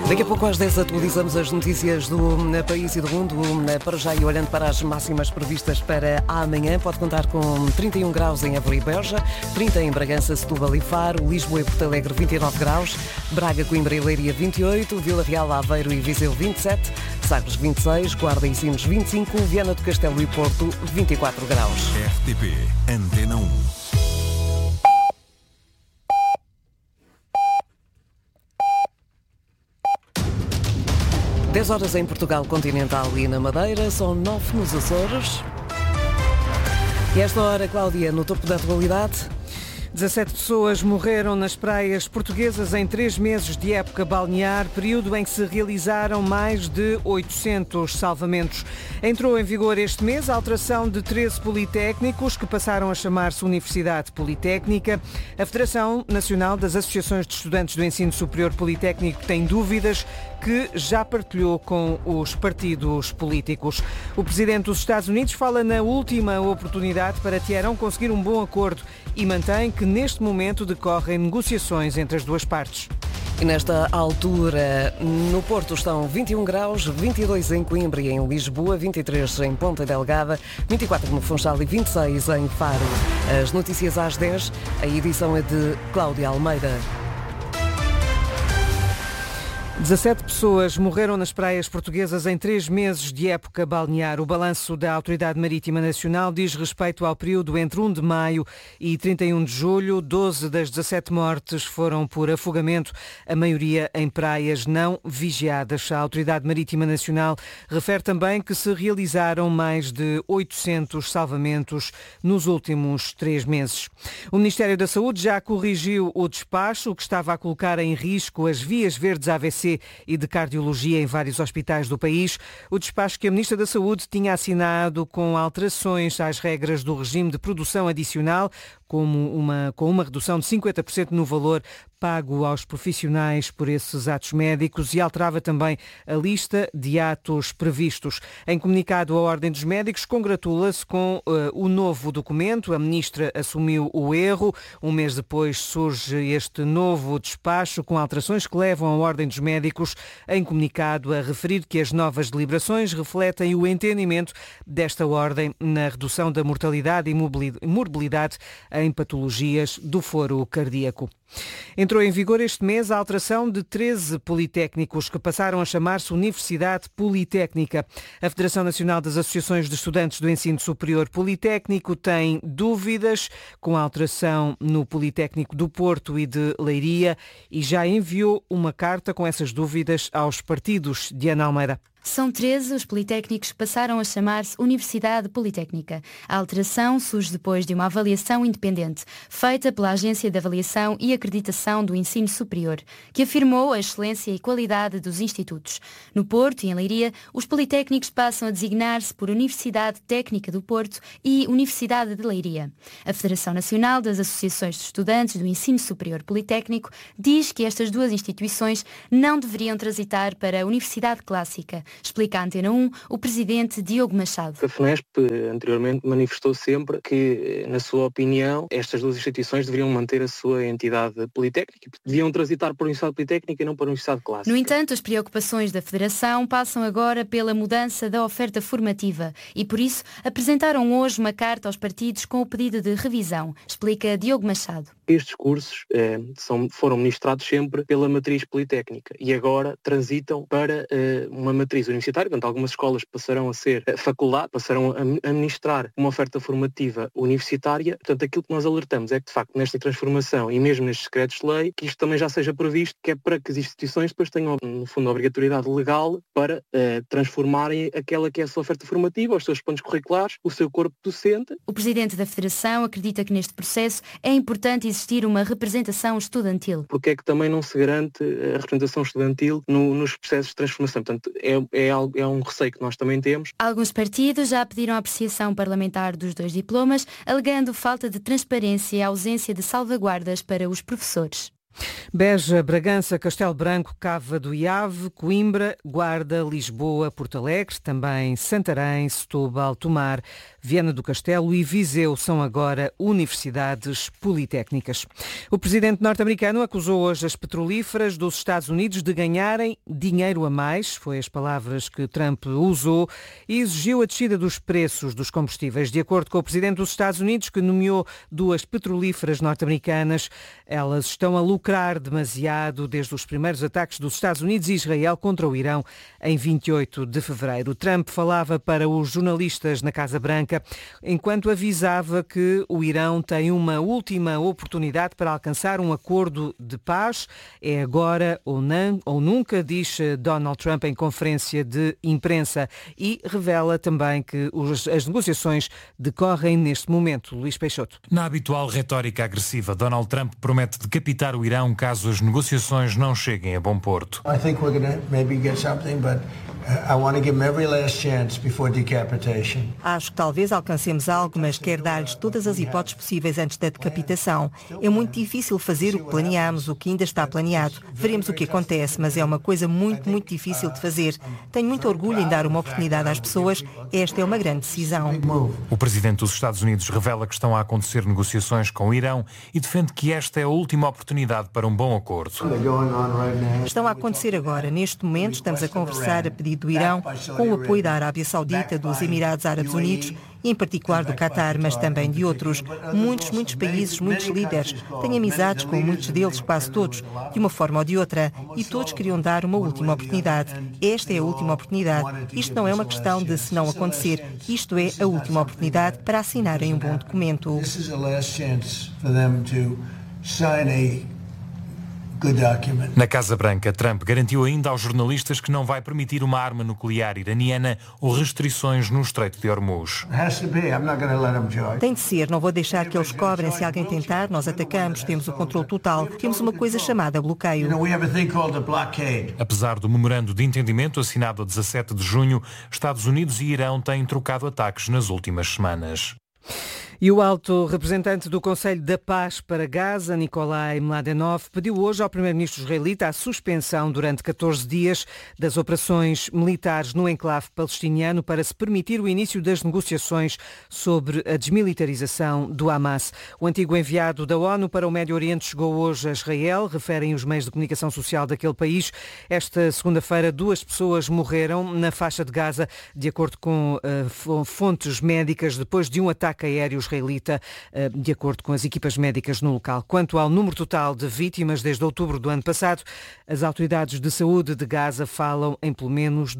Daqui a pouco às 10 atualizamos as notícias do país e do mundo. Para já e olhando para as máximas previstas para amanhã, pode contar com 31 graus em Évora e Beja, 30 em Bragança, Setúbal e Faro, Lisboa e Porto Alegre 29 graus, Braga, Coimbra e Leiria 28, Vila Real, Aveiro e Viseu 27, Sagres 26, Guarda e Sines 25, Viana do Castelo e Porto 24 graus. RTP Antena 1. 10 horas em Portugal continental e na Madeira, são 9 nos Açores. E esta hora, Cláudia, no topo da atualidade. 17 pessoas morreram nas praias portuguesas em 3 meses de época balnear, período em que se realizaram mais de 800 salvamentos. Entrou em vigor este mês a alteração de 13 politécnicos que passaram a chamar-se Universidade Politécnica. A Federação Nacional das Associações de Estudantes do Ensino Superior Politécnico tem dúvidas que já partilhou com os partidos políticos. O presidente dos Estados Unidos fala na última oportunidade para Teherão conseguir um bom acordo e mantém que neste momento decorrem negociações entre as duas partes. E nesta altura, no Porto estão 21 graus, 22 em Coimbra e em Lisboa, 23 em Ponta Delgada, 24 no Funchal e 26 em Faro. As notícias às 10, a edição é de Cláudia Almeida. 17 pessoas morreram nas praias portuguesas em 3 meses de época balnear. O balanço da Autoridade Marítima Nacional diz respeito ao período entre 1 de maio e 31 de julho. 12 das 17 mortes foram por afogamento, a maioria em praias não vigiadas. A Autoridade Marítima Nacional refere também que se realizaram mais de 800 salvamentos nos últimos 3 meses. O Ministério da Saúde já corrigiu o despacho que estava a colocar em risco as vias verdes AVC e de cardiologia em vários hospitais do país. O despacho que a Ministra da Saúde tinha assinado com alterações às regras do regime de produção adicional, com uma redução de 50% no valor pago aos profissionais por esses atos médicos e alterava também a lista de atos previstos. Em comunicado, a Ordem dos Médicos congratula-se com o novo documento. A Ministra assumiu o erro. Um mês depois surge este novo despacho com alterações que levam a Ordem dos Médicos, em comunicado, a referir que as novas deliberações refletem o entendimento desta Ordem na redução da mortalidade e morbilidade em patologias do foro cardíaco. Entrou em vigor este mês a alteração de 13 politécnicos que passaram a chamar-se Universidade Politécnica. A Federação Nacional das Associações de Estudantes do Ensino Superior Politécnico tem dúvidas com a alteração no Politécnico do Porto e de Leiria e já enviou uma carta com essas dúvidas aos partidos. Diana Almeida. São 13 os politécnicos que passaram a chamar-se Universidade Politécnica. A alteração surge depois de uma avaliação independente, feita pela Agência de Avaliação e Acreditação do Ensino Superior, que afirmou a excelência e qualidade dos institutos. No Porto e em Leiria, os politécnicos passam a designar-se por Universidade Técnica do Porto e Universidade de Leiria. A Federação Nacional das Associações de Estudantes do Ensino Superior Politécnico diz que estas duas instituições não deveriam transitar para a Universidade Clássica. Explica à Antena 1 o presidente Diogo Machado. A FNESP anteriormente manifestou sempre que, na sua opinião, estas duas instituições deveriam manter a sua entidade politécnica, deviam transitar para a Universidade Politécnica e não para a Universidade Clássica. No entanto, as preocupações da Federação passam agora pela mudança da oferta formativa e, por isso, apresentaram hoje uma carta aos partidos com o pedido de revisão. Explica Diogo Machado. Estes cursos foram ministrados sempre pela matriz politécnica e agora transitam para uma matriz universitária. Portanto, algumas escolas passarão a ser faculdade, passarão a ministrar uma oferta formativa universitária. Portanto, aquilo que nós alertamos é que, de facto, nesta transformação e mesmo nestes decretos de lei, que isto também já seja previsto, que é para que as instituições depois tenham, no fundo, a obrigatoriedade legal para transformarem aquela que é a sua oferta formativa, os seus planos curriculares, o seu corpo docente. O presidente da Federação acredita que neste processo é importante existir uma representação estudantil. Porque é que também não se garante a representação estudantil nos processos de transformação? Portanto, é um receio que nós também temos. Alguns partidos já pediram a apreciação parlamentar dos 2 diplomas, alegando falta de transparência e ausência de salvaguardas para os professores. Beja, Bragança, Castelo Branco, Cava do Iave, Coimbra, Guarda, Lisboa, Porto Alegre, também Santarém, Setúbal, Tomar, Viana do Castelo e Viseu são agora universidades politécnicas. O presidente norte-americano acusou hoje as petrolíferas dos Estados Unidos de ganharem dinheiro a mais, foi as palavras que Trump usou, e exigiu a descida dos preços dos combustíveis. De acordo com o presidente dos Estados Unidos, que nomeou duas petrolíferas norte-americanas, elas estão a lucrar demasiado desde os primeiros ataques dos Estados Unidos e Israel contra o Irão em 28 de fevereiro. Trump falava para os jornalistas na Casa Branca enquanto avisava que o Irão tem uma última oportunidade para alcançar um acordo de paz. É agora ou não, ou nunca, diz Donald Trump em conferência de imprensa, e revela também que as negociações decorrem neste momento. Luís Peixoto. Na habitual retórica agressiva, Donald Trump promete decapitar o Irão caso as negociações não cheguem a bom porto. Acho que talvez alcancemos algo, mas quero dar-lhes todas as hipóteses possíveis antes da decapitação. É muito difícil fazer o que planeámos, o que ainda está planeado. Veremos o que acontece, mas é uma coisa muito difícil de fazer. Tenho muito orgulho em dar uma oportunidade às pessoas. Esta é uma grande decisão. O presidente dos Estados Unidos revela que estão a acontecer negociações com o Irão e defende que esta é a última oportunidade para um bom acordo. Estão a acontecer agora. Neste momento estamos a conversar a pedido do Irão, com o apoio da Arábia Saudita, dos Emirados Árabes Unidos e em particular do Qatar, mas também de outros. Muitos países, muitos líderes. Tenho amizades com muitos deles, quase todos, de uma forma ou de outra, e todos queriam dar uma última oportunidade. Esta é a última oportunidade. Isto não é uma questão de se não acontecer. Isto é a última oportunidade para assinarem um bom documento. Na Casa Branca, Trump garantiu ainda aos jornalistas que não vai permitir uma arma nuclear iraniana ou restrições no Estreito de Hormuz. Tem de ser, não vou deixar que eles cobrem. Se alguém tentar, nós atacamos, temos o controle total. Temos uma coisa chamada bloqueio. Apesar do memorando de entendimento assinado a 17 de junho, Estados Unidos e Irão têm trocado ataques nas últimas semanas. E o alto representante do Conselho da Paz para Gaza, Nikolai Mladenov, pediu hoje ao primeiro-ministro israelita a suspensão durante 14 dias das operações militares no enclave palestiniano para se permitir o início das negociações sobre a desmilitarização do Hamas. O antigo enviado da ONU para o Médio Oriente chegou hoje a Israel, referem os meios de comunicação social daquele país. Esta segunda-feira, 2 pessoas morreram na faixa de Gaza, de acordo com fontes médicas, depois de um ataque aéreo israelita, de acordo com as equipas médicas no local. Quanto ao número total de vítimas desde outubro do ano passado, as autoridades de saúde de Gaza falam em pelo menos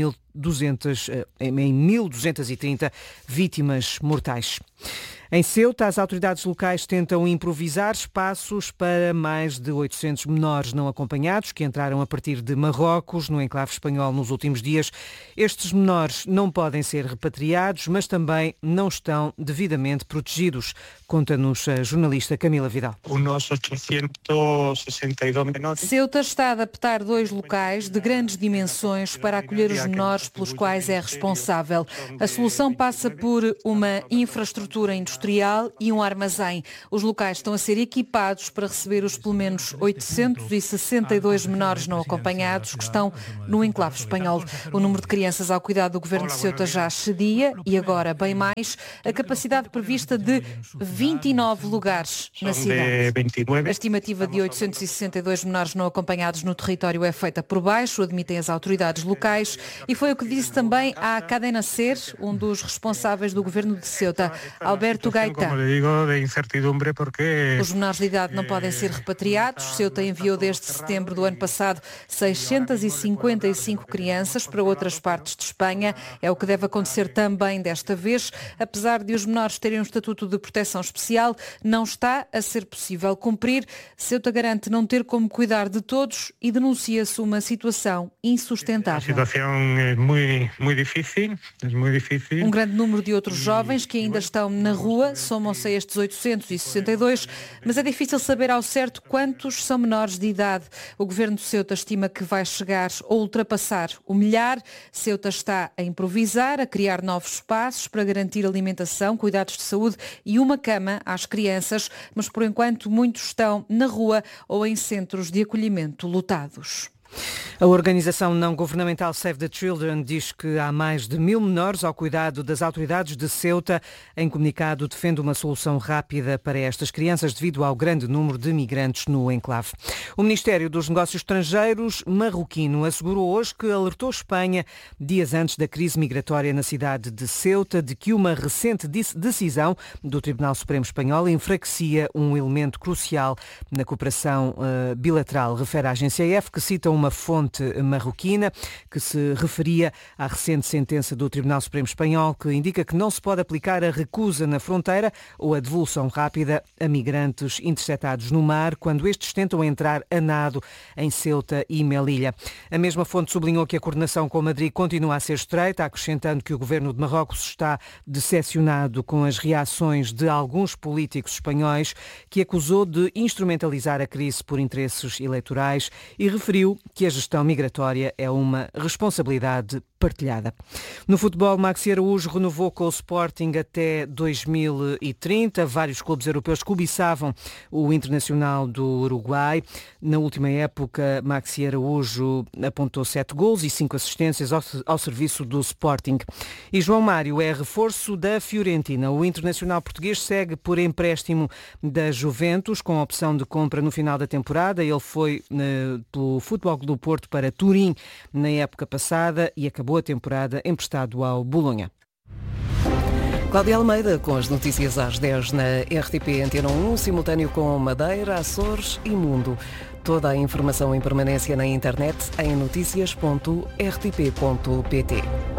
1.230 vítimas mortais. Em Ceuta, as autoridades locais tentam improvisar espaços para mais de 800 menores não acompanhados que entraram a partir de Marrocos, no enclave espanhol, nos últimos dias. Estes menores não podem ser repatriados, mas também não estão devidamente protegidos, conta-nos a jornalista Camila Vidal. Uns 862 menores. Ceuta está a adaptar 2 locais de grandes dimensões para acolher os menores pelos quais é responsável. A solução passa por uma infraestrutura industrial e um armazém. Os locais estão a ser equipados para receber os pelo menos 862 menores não acompanhados que estão no enclave espanhol. O número de crianças ao cuidado do governo de Ceuta já excedia e agora bem mais a capacidade prevista de 29 lugares na cidade. A estimativa de 862 menores não acompanhados no território é feita por baixo, admitem as autoridades locais, e foi o que disse também à Cadena Ser, um dos responsáveis do governo de Ceuta, Alberto Gaitán. Os menores de idade não podem ser repatriados. Ceuta enviou desde setembro do ano passado 655 crianças para outras partes de Espanha. É o que deve acontecer também desta vez. Apesar de os menores terem um estatuto de proteção especial, não está a ser possível cumprir. Ceuta garante não ter como cuidar de todos e denuncia-se uma situação insustentável. A situação é muito difícil. Um grande número de outros jovens que ainda estão na rua somam-se a estes 862, mas é difícil saber ao certo quantos são menores de idade. O governo de Ceuta estima que vai chegar ou ultrapassar o milhar. Ceuta está a improvisar, a criar novos espaços para garantir alimentação, cuidados de saúde e uma cama às crianças, mas por enquanto muitos estão na rua ou em centros de acolhimento lotados. A organização não governamental Save the Children diz que há mais de 1000 menores ao cuidado das autoridades de Ceuta. Em comunicado, defende uma solução rápida para estas crianças devido ao grande número de migrantes no enclave. O Ministério dos Negócios Estrangeiros marroquino assegurou hoje que alertou Espanha, dias antes da crise migratória na cidade de Ceuta, de que uma recente decisão do Tribunal Supremo Espanhol enfraquecia um elemento crucial na cooperação bilateral. Refere a agência EF, que cita uma fonte marroquina que se referia à recente sentença do Tribunal Supremo Espanhol, que indica que não se pode aplicar a recusa na fronteira ou a devolução rápida a migrantes interceptados no mar quando estes tentam entrar a nado em Ceuta e Melilla. A mesma fonte sublinhou que a coordenação com Madrid continua a ser estreita, acrescentando que o governo de Marrocos está decepcionado com as reações de alguns políticos espanhóis, que acusou de instrumentalizar a crise por interesses eleitorais e referiu que a gestão migratória é uma responsabilidade partilhada. No futebol, Maxi Araújo renovou com o Sporting até 2030. Vários clubes europeus cobiçavam o internacional do Uruguai. Na última época, Maxi Araújo apontou 7 golos e 5 assistências ao serviço do Sporting. E João Mário é reforço da Fiorentina. O internacional português segue por empréstimo da Juventus, com a opção de compra no final da temporada. Ele foi pelo Futebol Clube do Porto para Turim na época passada e acabou a temporada emprestado ao Bolonha. Cláudia Almeida com as notícias às 10 na RTP Antena 1, simultâneo com Madeira, Açores e Mundo. Toda a informação em permanência na internet em noticias.rtp.pt.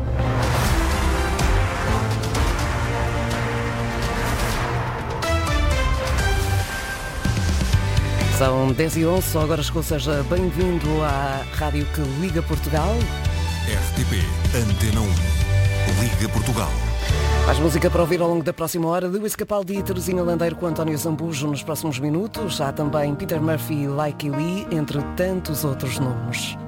São 10h11, só agora seja bem-vindo à rádio que liga Portugal. RTP Antena 1. Liga Portugal. Mais música para ouvir ao longo da próxima hora de Luís Capaldi e Terezinha Landeiro com António Zambujo nos próximos minutos. Há também Peter Murphy e Like Lee, entre tantos outros nomes.